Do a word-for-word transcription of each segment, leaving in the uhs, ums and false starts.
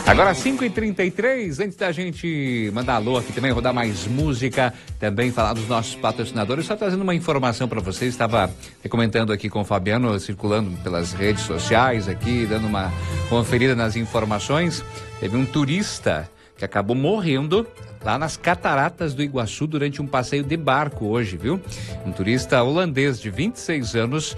Agora cinco e trinta e três, antes da gente mandar alô aqui também, rodar mais música, também falar dos nossos patrocinadores, só trazendo uma informação para vocês, estava comentando aqui com o Fabiano, circulando pelas redes sociais aqui, dando uma conferida nas informações, teve um turista que acabou morrendo lá nas Cataratas do Iguaçu durante um passeio de barco hoje, viu? Um turista holandês de vinte e seis anos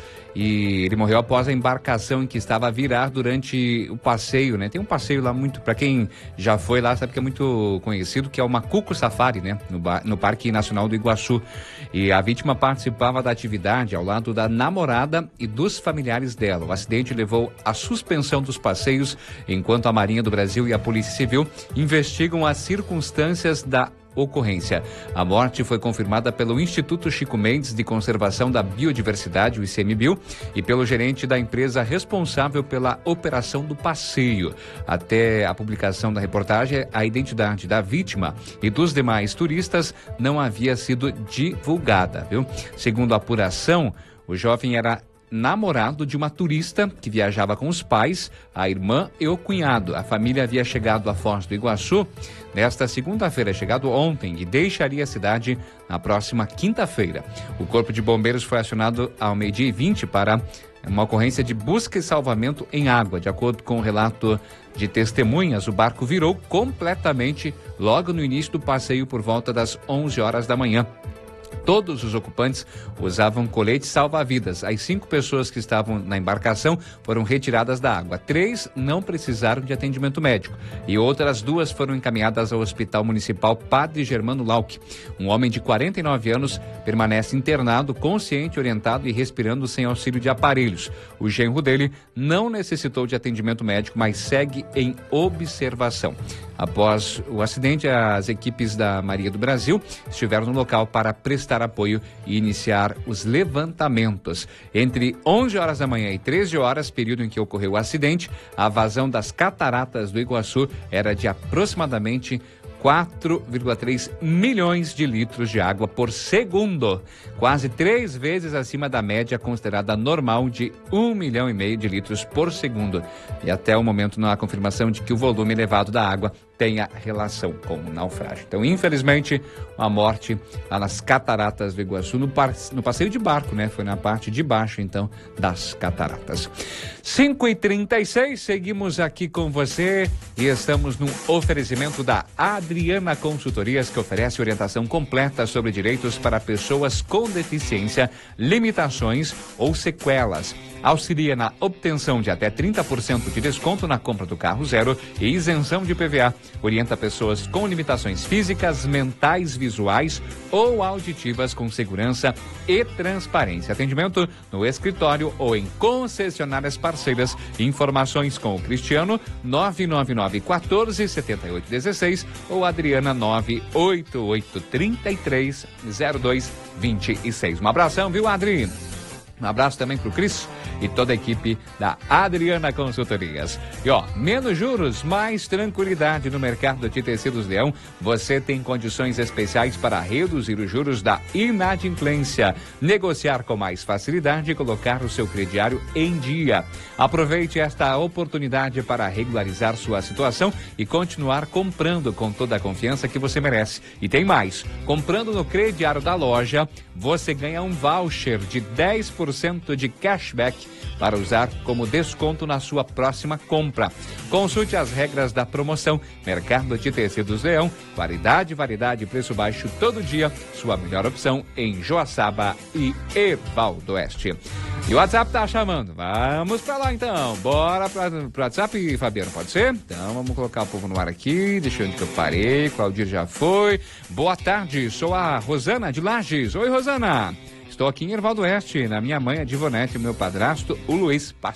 e ele morreu após a embarcação em que estava a virar durante o passeio, né? Tem um passeio lá muito, para quem já foi lá, sabe que é muito conhecido, que é o Macuco Safari, né? No, no Parque Nacional do Iguaçu. E a vítima participava da atividade ao lado da namorada e dos familiares dela. O acidente levou à suspensão dos passeios, enquanto a Marinha do Brasil e a Polícia Civil investigam as circunstâncias da ocorrência. A morte foi confirmada pelo Instituto Chico Mendes de Conservação da Biodiversidade, o I C M B I O, e pelo gerente da empresa responsável pela operação do passeio. Até a publicação da reportagem, a identidade da vítima e dos demais turistas não havia sido divulgada, viu? Segundo a apuração, o jovem era namorado de uma turista que viajava com os pais, a irmã e o cunhado. A família havia chegado à Foz do Iguaçu nesta segunda-feira, chegado ontem, e deixaria a cidade na próxima quinta-feira. O Corpo de Bombeiros foi acionado ao meio-dia e vinte para uma ocorrência de busca e salvamento em água. De acordo com o relato de testemunhas, o barco virou completamente logo no início do passeio por volta das onze horas da manhã. Todos os ocupantes usavam coletes salva-vidas. As cinco pessoas que estavam na embarcação foram retiradas da água. Três não precisaram de atendimento médico e outras duas foram encaminhadas ao Hospital Municipal Padre Germano Lauck. Um homem de quarenta e nove anos permanece internado, consciente, orientado e respirando sem auxílio de aparelhos. O genro dele não necessitou de atendimento médico, mas segue em observação. Após o acidente, as equipes da Marinha do Brasil estiveram no local para prestar apoio e iniciar os levantamentos. Entre onze horas da manhã e treze horas, período em que ocorreu o acidente, a vazão das Cataratas do Iguaçu era de aproximadamente quatro vírgula três milhões de litros de água por segundo, quase três vezes acima da média considerada normal de um milhão e meio de litros por segundo. E até o momento não há confirmação de que o volume elevado da água tenha relação com o naufrágio. Então, infelizmente, uma morte lá nas Cataratas do Iguaçu, no, par, no passeio de barco, né? Foi na parte de baixo, então, das cataratas. cinco e trinta e seis, seguimos aqui com você e estamos no oferecimento da Adriana Consultorias, que oferece orientação completa sobre direitos para pessoas com deficiência, limitações ou sequelas. Auxilia na obtenção de até trinta por cento de desconto na compra do carro zero e isenção de P V A. Orienta pessoas com limitações físicas, mentais, visuais ou auditivas com segurança e transparência. Atendimento no escritório ou em concessionárias parceiras. Informações com o Cristiano, nove nove nove, quatorze, setenta e oito, dezesseis ou Adriana, nove oito oito, trinta e três, zero dois, vinte e seis. Um abração, viu, Adri? Um abraço também pro Cris e toda a equipe da Adriana Consultorias. E ó, menos juros, mais tranquilidade no mercado de tecidos Leão. Você tem condições especiais para reduzir os juros da inadimplência, negociar com mais facilidade e colocar o seu crediário em dia. Aproveite esta oportunidade para regularizar sua situação e continuar comprando com toda a confiança que você merece. E tem mais, comprando no crediário da loja, você ganha um voucher de dez por cento de cashback para usar como desconto na sua próxima compra. Consulte as regras da promoção. Mercado de Tecidos Leão, qualidade, variedade e preço baixo todo dia. Sua melhor opção em Joaçaba e Evaldo Oeste. E o WhatsApp tá chamando. Vamos pra lá então. Bora pra, pro WhatsApp, Fabiano, pode ser? Então vamos colocar o povo no ar aqui. Deixa eu ver que eu parei. Claudir já foi. Boa tarde, sou a Rosana de Lages. Oi, Rosana. Estou aqui em Evaldo Oeste, na minha mãe, a Divonete, meu padrasto, o Luiz.